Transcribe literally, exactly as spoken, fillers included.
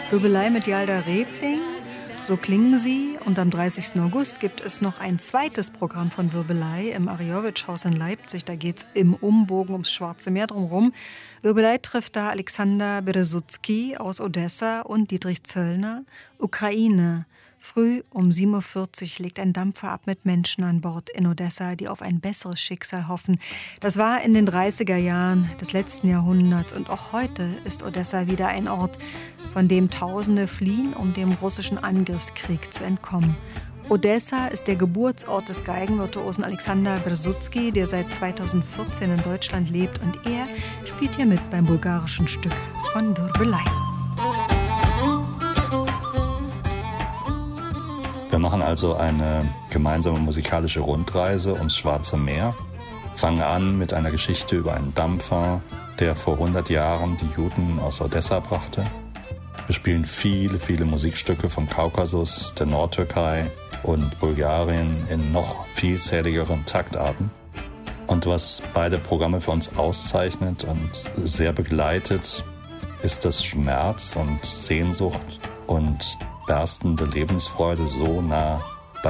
Wirbelei mit Yalda Rebling, so klingen sie. Und am dreißigsten August gibt es noch ein zweites Programm von Wirbelei im Arjowitsch-Haus in Leipzig. Da geht es im Umbogen ums Schwarze Meer drumherum. Wirbelei trifft da Alexander Berezutsky aus Odessa und Dietrich Zöllner, Ukraine. Früh um sieben Uhr vierzig legt ein Dampfer ab mit Menschen an Bord in Odessa, die auf ein besseres Schicksal hoffen. Das war in den dreißiger Jahren des letzten Jahrhunderts. Und auch heute ist Odessa wieder ein Ort, von dem Tausende fliehen, um dem russischen Angriffskrieg zu entkommen. Odessa ist der Geburtsort des Geigenvirtuosen Alexander Berezutsky, der seit zweitausendvierzehn in Deutschland lebt. Und er spielt hier mit beim bulgarischen Stück von Wirbelei. Wir machen also eine gemeinsame musikalische Rundreise ums Schwarze Meer. Fangen an mit einer Geschichte über einen Dampfer, der vor hundert Jahren die Juden aus Odessa brachte. Wir spielen viele, viele Musikstücke vom Kaukasus, der Nordtürkei und Bulgarien in noch vielzähligeren Taktarten. Und was beide Programme für uns auszeichnet und sehr begleitet, ist das Schmerz und Sehnsucht und berstende Lebensfreude so nah